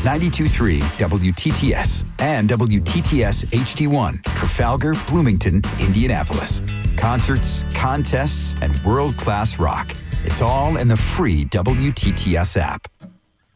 92.3 WTTS and WTTS HD1, Trafalgar, Bloomington, Indianapolis. Concerts, contests, and world-class rock. It's all in the free WTTS app.